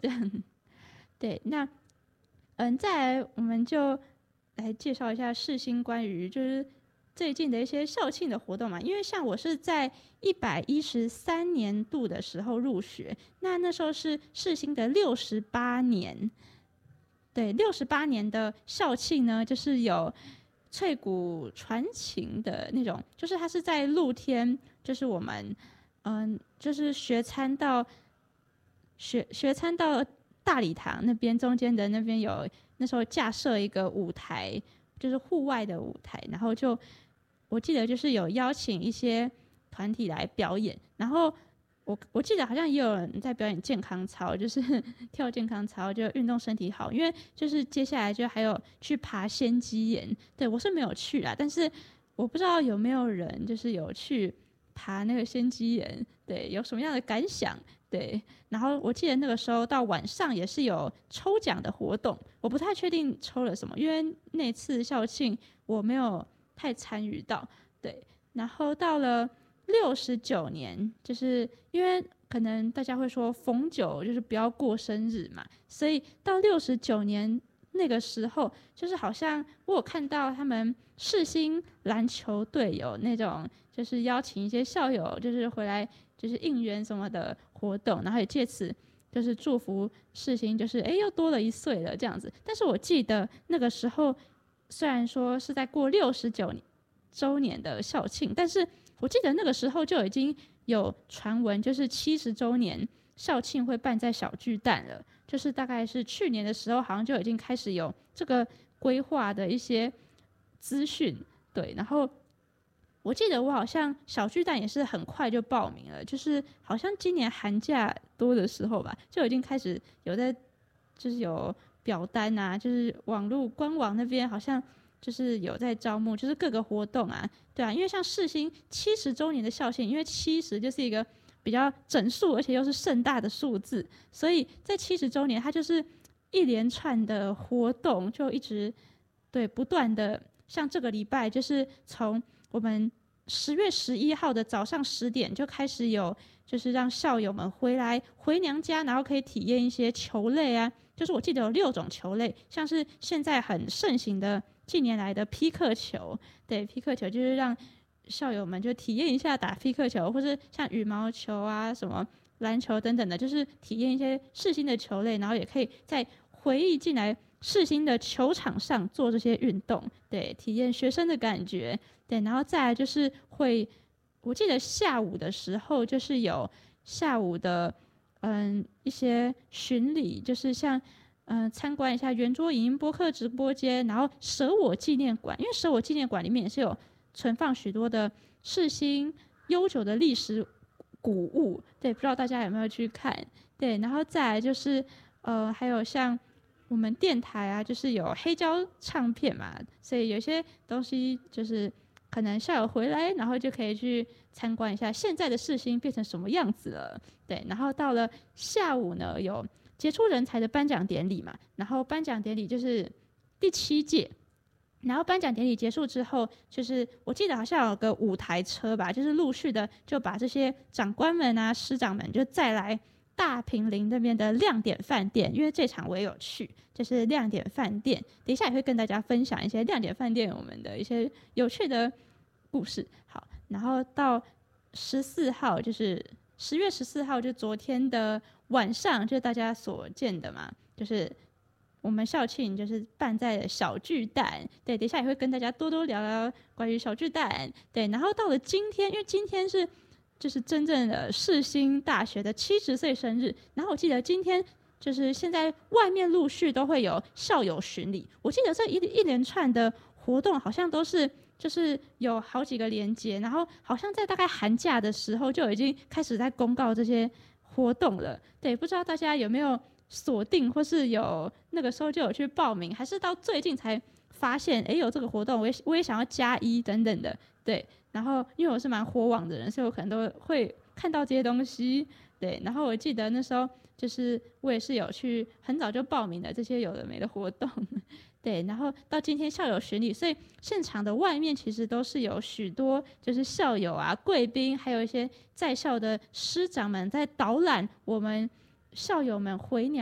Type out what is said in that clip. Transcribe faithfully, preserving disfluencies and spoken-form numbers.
这样。对，那嗯，再来我们就来介绍一下世新关于就是最近的一些校庆的活动嘛。因为像我是在一百一十三年度的时候入学，那那时候是世新的六十八年。对，六十八年的校庆呢，就是有翠谷传情的那种，就是它是在露天，就是我们嗯，就是学餐到学学餐到大礼堂那边中间的那边有那时候架设一个舞台，就是户外的舞台，然后就我记得就是有邀请一些团体来表演，然后我我记得好像也有人在表演健康操，就是跳健康操，就运动身体好。因为就是接下来就还有去爬仙鸡岩，对我是没有去啦，但是我不知道有没有人就是有去爬那个仙鸡岩，对，有什么样的感想？对，然后我记得那个时候到晚上也是有抽奖的活动，我不太确定抽了什么，因为那次校庆我没有太参与到。对，然后到了六十九年，就是因为可能大家会说逢九就是不要过生日嘛，所以到六十九年那个时候，就是好像我有看到他们世新篮球队有那种就是邀请一些校友就是回来就是应援什么的活动，然后也借此就是祝福世新就是哎又多了一岁了这样子。但是我记得那个时候虽然说是在过六十九周年的校庆，但是我记得那个时候就已经有传闻，就是七十周年校庆会办在小巨蛋了，就是大概是去年的时候，好像就已经开始有这个规划的一些资讯。对，然后我记得我好像小巨蛋也是很快就报名了，就是好像今年寒假多的时候吧，就已经开始有在就是有表单啊，就是网络官网那边好像就是有在招募，就是各个活动啊，对啊，因为像世新七十周年的校庆，因为七十就是一个比较整数，而且又是盛大的数字，所以在七十周年，它就是一连串的活动，就一直对不断的，像这个礼拜就是从我们十月十一号的早上十点就开始有，就是让校友们回来回娘家，然后可以体验一些球类啊，就是我记得有六种球类，像是现在很盛行的。近年来的匹克球，对，匹克球就是让校友们就体验一下打匹克球，或是像羽毛球啊、什么篮球等等的，就是体验一些世新的球类，然后也可以再回忆进来世新的球场上做这些运动，对，体验学生的感觉，对，然后再来就是会，我记得下午的时候就是有下午的嗯一些巡礼，就是像。嗯，参观一下圆桌影音播客直播间，然后舍我纪念馆，因为舍我纪念馆里面也是有存放许多的世新悠久的历史古物，对，不知道大家有没有去看？对，然后再来就是呃，还有像我们电台啊，就是有黑胶唱片嘛，所以有些东西就是可能校友回来，然后就可以去参观一下现在的世新变成什么样子了。对，然后到了下午呢，有。杰出人才的颁奖典礼嘛，然后颁奖典礼就是第七届，然后颁奖典礼结束之后，就是我记得好像有个五台车吧，就是陆续的就把这些长官们啊、师长们就再来大坪林那边的亮点饭店，因为这场我也有去，就是亮点饭店，等一下也会跟大家分享一些亮点饭店我们的一些有趣的故事。好，然后到十四号就是十月十四号，就昨天的。晚上就是大家所见的嘛，就是我们校庆就是办在小巨蛋，对，等一下也会跟大家多多聊聊关于小巨蛋，对，然后到了今天，因为今天是就是真正的世新大学的七十岁生日，然后我记得今天就是现在外面陆续都会有校友巡礼，我记得这一一连串的活动好像都是就是有好几个连结，然后好像在大概寒假的时候就已经开始在公告这些。活动了，对，不知道大家有没有锁定，或是有那个时候就有去报名，还是到最近才发现，哎，有这个活动，我也我也想要加一等等的，对。然后因为我是蛮火网的人，所以我可能都会看到这些东西，对。然后我记得那时候就是我也是有去很早就报名的这些有的没的活动，对。然后到今天校友巡礼，所以现场的外面其实都是有许多就是校友啊、贵宾，还有一些在校的师长们在导览我们校友们回娘。